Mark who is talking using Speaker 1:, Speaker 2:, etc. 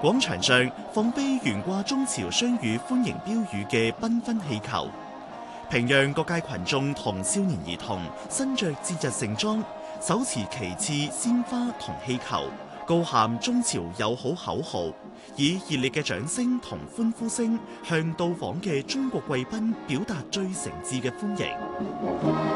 Speaker 1: 廣場上放飛懸掛中朝雙語歡迎標語嘅繽紛氣球，平壤各界群眾同少年兒童身着節日盛裝，手持旗幟、鮮花同氣球，高喊中朝友好口號，以熱烈嘅掌聲同歡呼聲向到訪嘅中國貴賓表達最誠摯嘅歡迎。